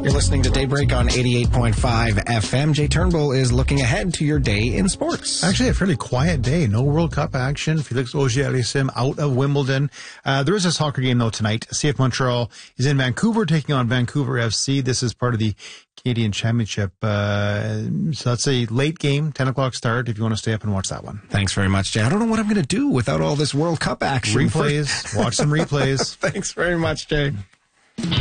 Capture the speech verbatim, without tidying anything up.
You're listening to Daybreak on eighty-eight point five F M. Jay Turnbull is looking ahead to your day in sports. Actually, a fairly quiet day. No World Cup action. Felix Auger-Aliassime out of Wimbledon. Uh, there is a soccer game, though, tonight. C F Montreal is in Vancouver taking on Vancouver F C. This is part of the Canadian Championship. Uh, so that's a late game, ten o'clock start, if you want to stay up and watch that one. Thanks very much, Jay. I don't know what I'm going to do without all this World Cup action. Replays. Watch some replays. Thanks very much, Jay.